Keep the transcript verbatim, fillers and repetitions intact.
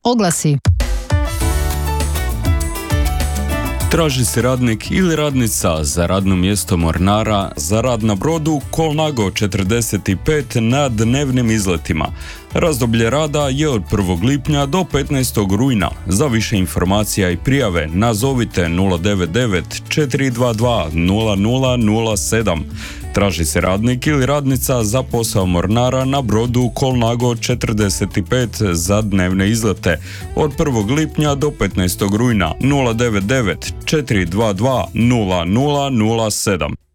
Oglasi. Traži se radnik ili radnica za radno mjesto mornara za rad na brodu Colnago četrdeset pet na dnevnim izletima. Razdoblje rada je od prvog lipnja do petnaestog rujna. Za više informacija i prijave nazovite nula devet devet četiri dva dva nula nula nula sedam. Traži se radnik ili radnica za posao mornara na brodu Colnago četrdeset pet za dnevne izlete od prvog lipnja do petnaestog rujna. nula devet devet četiri dva dva nula nula nula sedam.